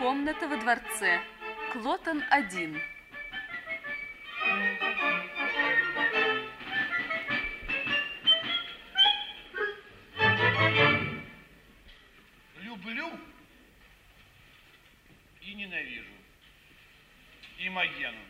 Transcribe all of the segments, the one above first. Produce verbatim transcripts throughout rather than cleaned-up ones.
Комната во дворце. Клотон один. Люблю и ненавижу Имогену.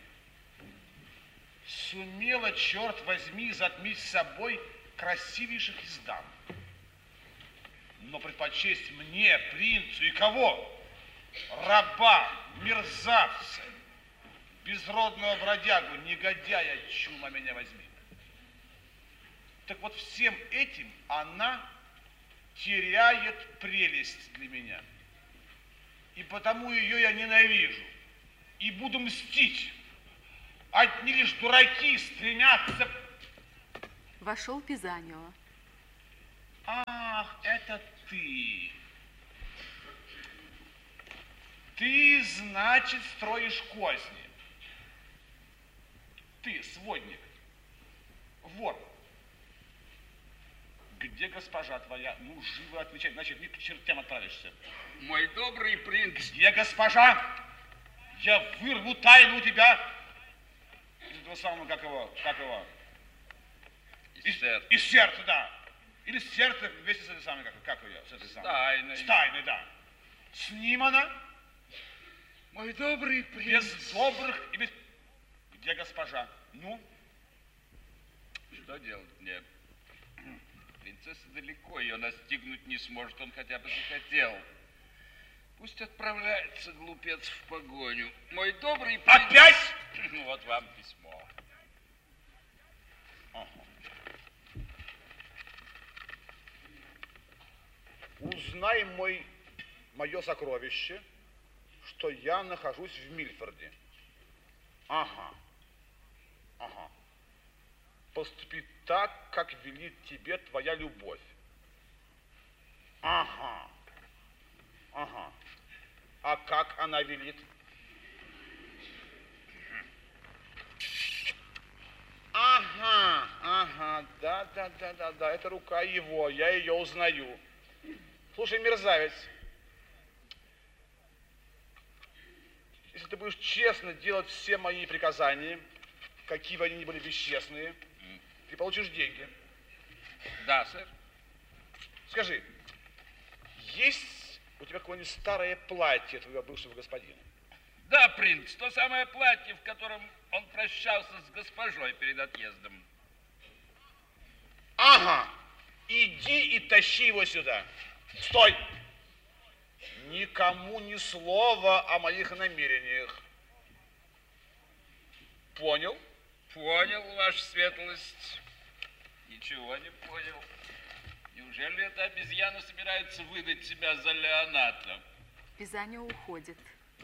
Сумела, черт возьми, затмить собой красивейших из дам. Но предпочесть мне, принцу, и кого? Раба, мерзавца, безродного бродягу, негодяя, чума меня возьми. Так вот всем этим она теряет прелесть для меня. И потому ее я ненавижу. И буду мстить. Одни лишь дураки стремятся... Вошел Пизанио. Ах, это ты. Ты, значит, строишь козни. Ты, сводник, вор. Где госпожа твоя? Ну, живо отвечай, значит, ты к чертям отправишься. Мой добрый принц. Где госпожа? Я вырву тайну у тебя. Из этого самого, как его, как его? Из сердца. Из сердца, да. Или с сердца вместе с этой самой, как, как ее? С этой самой. С тайной. С тайной, да. С ним она? Мой добрый принц. Без добрых и без... Где госпожа? Ну? Что делать мне? Принцесса далеко, ее настигнуть не сможет, он хотя бы захотел. Пусть отправляется глупец в погоню. Мой добрый принц... Опять? Ну, вот вам письмо. Ага. Узнай, мой, мое сокровище, что я нахожусь в Мильфорде. Ага. Ага. Поступи так, как велит тебе твоя любовь. Ага. Ага. А как она велит? Ага, ага, да, да, да, да, да, это рука его, я ее узнаю. Слушай, мерзавец, если ты будешь честно делать все мои приказания, какие бы они ни были бесчестные, ты получишь деньги. Да, сэр. Скажи, есть у тебя какое-нибудь старое платье твоего бывшего господина? Да, принц, то самое платье, в котором он прощался с госпожой перед отъездом. Ага, иди и тащи его сюда. Стой! Никому ни слова о моих намерениях. Понял? Понял, ваша светлость. Ничего не понял. Неужели эта обезьяна собирается выдать себя за Леоната? Пизанио уходит.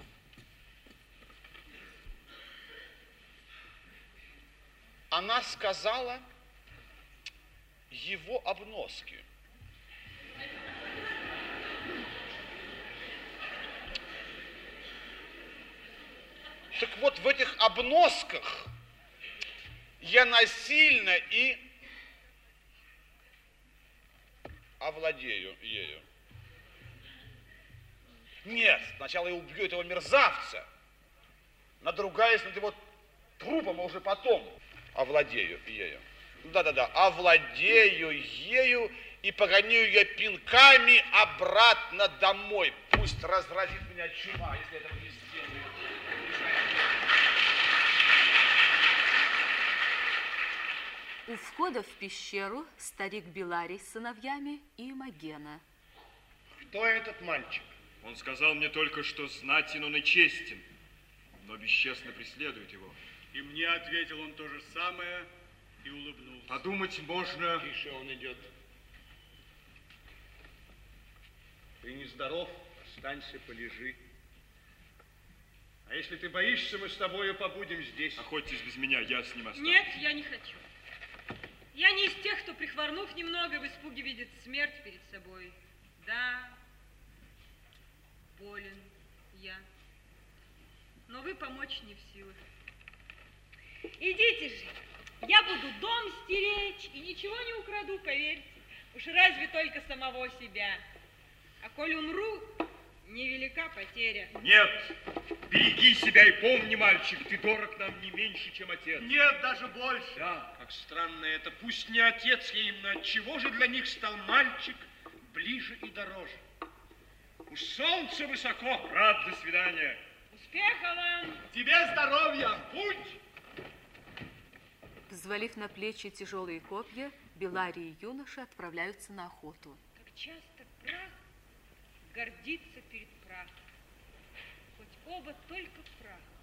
Она сказала его обноски. Так вот, в этих обносках я насильно и овладею ею. Нет, сначала я убью этого мерзавца, надругаясь над его трупом, а уже потом овладею ею. Да-да-да, овладею ею и погоню ее пинками обратно домой. Пусть разразит меня чума, если этого не сделаю. У входа в пещеру старик Беларий с сыновьями и Имогена. Кто этот мальчик? Он сказал мне только, что знатен он и честен, но бесчестно преследует его. И мне ответил он то же самое и улыбнулся. Подумать можно... Тише, он идет. Ты нездоров, останься, полежи. А если ты боишься, мы с тобою побудем здесь. Охотьтесь без меня, я с ним останусь. Нет, я не хочу. Я не из тех, кто, прихворнув немного, в испуге видит смерть перед собой. Да, болен я. Но вы помочь не в силах. Идите же. Я буду дом стеречь и ничего не украду, поверьте. Уж разве только самого себя. А коль умру, невелика велика потеря. Нет, береги себя и помни, мальчик, ты дорог нам не меньше, чем отец. Нет, даже больше. Да. Как странно это. Пусть не отец я им, но отчего же для них стал мальчик ближе и дороже? У солнца высоко. Рад, до свидания. Успеха вам! Тебе здоровья. Будь! Взвалив на плечи тяжелые копья, Беларий и юноша отправляются на охоту. Как часто прах гордится перед прахом. Хоть оба только прах.